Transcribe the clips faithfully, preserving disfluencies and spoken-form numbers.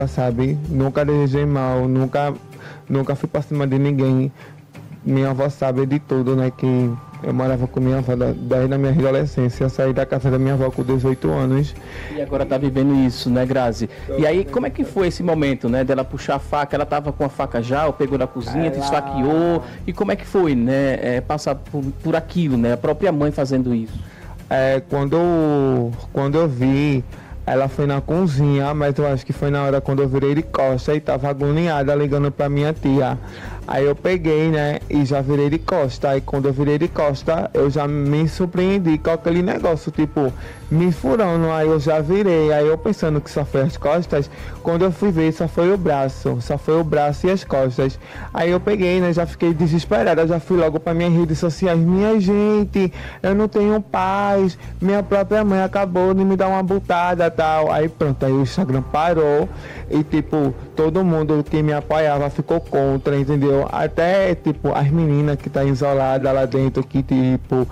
sabe? Nunca desejei mal, nunca, nunca fui pra cima de ninguém. Minha avó sabe de tudo, né? Que eu morava com minha avó desde a minha adolescência. Saí da casa da minha avó com dezoito anos. E agora tá vivendo isso, né, Grazi? E aí, como é que foi esse momento, né? Dela puxar a faca, ela tava com a faca já, ou pegou na cozinha, te esfaqueou. E como é que foi, né? É, passar por, por aquilo, né? A própria mãe fazendo isso. É, quando, quando eu vi, ela foi na cozinha, mas eu acho que foi na hora quando eu virei de costa e tava agoniada ligando pra minha tia. Aí eu peguei, né, e já virei de costa. Aí quando eu virei de costa, eu já me surpreendi com aquele negócio, tipo, me furando. Aí eu já virei, aí eu pensando que só foi as costas. Quando eu fui ver, só foi o braço, só foi o braço e as costas. Aí eu peguei, né, já fiquei desesperada, já fui logo para minhas redes sociais. Minha gente, eu não tenho paz, minha própria mãe acabou de me dar uma butada e tal. Aí pronto, aí o Instagram parou e tipo, todo mundo que me apoiava ficou contra, entendeu? Até, tipo, as meninas que tá isolada lá dentro, que, tipo,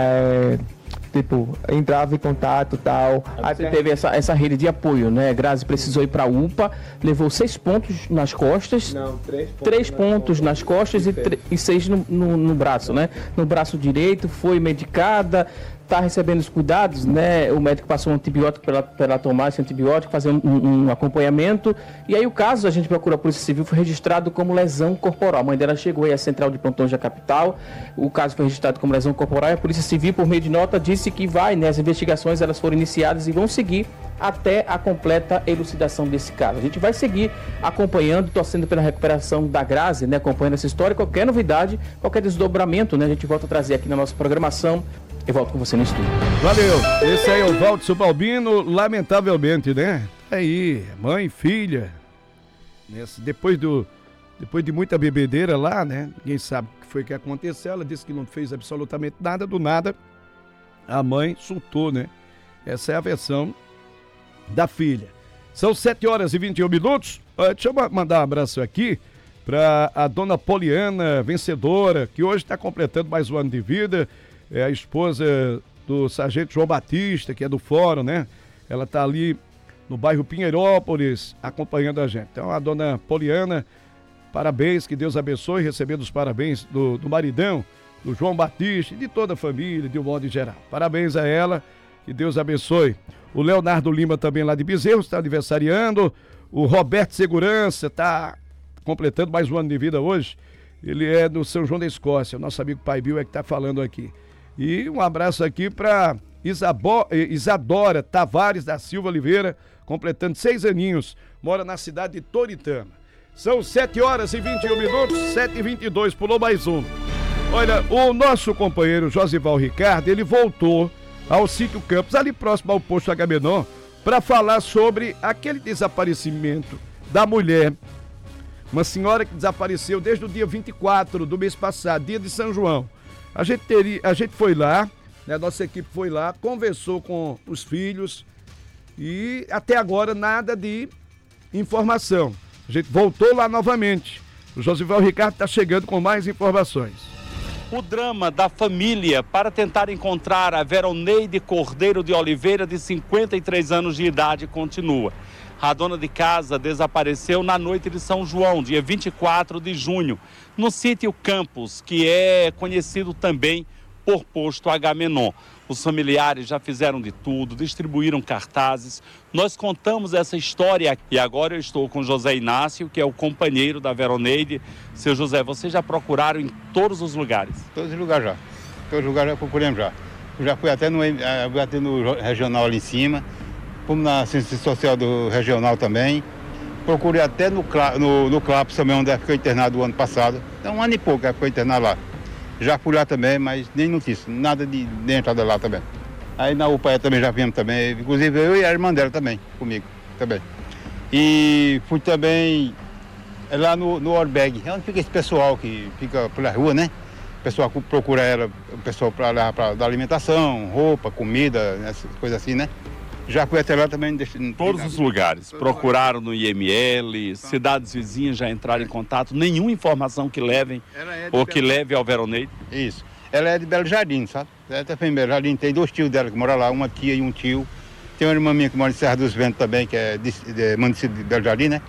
é, tipo, entrava em contato e tal. Você Até... teve essa, essa rede de apoio, né? Grazi precisou ir pra U P A, levou seis pontos nas costas. Não, três pontos, três pontos nas costas e, e seis no, no, no braço, né? No braço direito, foi medicada, tá recebendo os cuidados, né? O médico passou um antibiótico para ela, pra ela tomar esse antibiótico, fazer um, um acompanhamento. E aí o caso, a gente procurou a Polícia Civil, foi registrado como lesão corporal. A mãe dela chegou aí à central de plantões da capital. O caso foi registrado como lesão corporal e a Polícia Civil, por meio de nota, disse que vai, né? As investigações, elas foram iniciadas e vão seguir até a completa elucidação desse caso. A gente vai seguir acompanhando, torcendo pela recuperação da Grazi, né? Acompanhando essa história. Qualquer novidade, qualquer desdobramento, né? A gente volta a trazer aqui na nossa programação. Eu volto com você no estúdio. Valeu. Esse aí é o Valdo Subalbino, lamentavelmente, né? Aí, mãe e filha. Nesse, depois, do, depois de muita bebedeira lá, né? Ninguém sabe o que foi que aconteceu. Ela disse que não fez absolutamente nada, do nada. A mãe surtou, né? Essa é a versão da filha. São sete horas e vinte e um minutos. Uh, deixa eu mandar um abraço aqui para a dona Poliana, vencedora, que hoje está completando mais um ano de vida. É a esposa do sargento João Batista, que é do Fórum, né? Ela está ali no bairro Pinheirópolis, acompanhando a gente. Então, a dona Poliana, parabéns, que Deus abençoe, recebendo os parabéns do, do maridão, do João Batista e de toda a família, de um modo geral. Parabéns a ela, que Deus abençoe. O Leonardo Lima também lá de Bezerro está aniversariando. O Roberto Segurança está completando mais um ano de vida hoje. Ele é do São João da Escócia, o nosso amigo Pai Bill é que está falando aqui. E um abraço aqui para Isadora Tavares da Silva Oliveira, completando seis aninhos, mora na cidade de Toritama. São sete horas e vinte e um minutos, sete e vinte e dois, pulou mais um. Olha, o nosso companheiro Josival Ricardo, ele voltou ao Sítio Campos, ali próximo ao posto Agamenon, para falar sobre aquele desaparecimento da mulher, uma senhora que desapareceu desde o dia vinte e quatro do mês passado, dia de São João. A gente, teria, a gente foi lá, né, nossa equipe foi lá, conversou com os filhos e até agora nada de informação. A gente voltou lá novamente. O Josival Ricardo está chegando com mais informações. O drama da família para tentar encontrar a Veroneide Cordeiro de Oliveira, de cinquenta e três anos de idade, continua. A dona de casa desapareceu na noite de São João, dia vinte e quatro de junho, no sítio Campos, que é conhecido também por posto Agamenon. Os familiares já fizeram de tudo, distribuíram cartazes. Nós contamos essa história e agora eu estou com José Inácio, que é o companheiro da Veroneide. Seu José, vocês já procuraram em todos os lugares? Todos os lugares já. Todos os lugares já procuramos já. Eu já fui até no, até no regional ali em cima. Fomos na assistência social do regional também. Procurei até no, no, no CLAPS também, onde ela ficou internada o ano passado. Então, um ano e pouco ela ficou internada lá. Já fui lá também, mas nem notícia, nada de, de entrada lá também. Aí na U P A também já viemos também, inclusive eu e a irmã dela também, comigo também. E fui também lá no, no Orbeg, é onde fica esse pessoal que fica pela rua, né? O pessoal que procura ela, o pessoal para lá para dar alimentação, roupa, comida, essas coisas assim, né? Já fui até lá também. Em todos os lugares. Procuraram no I M L, cidades vizinhas já entraram em contato. Nenhuma informação que levem ou que leve ao Veroneide? Isso. Ela é de Belo Jardim, sabe? Ela até foi em Belo Jardim. Tem dois tios dela que moram lá, uma tia e um tio. Tem uma irmã minha que mora em Serra dos Ventos também, que é de, de município de Belo Jardim, né?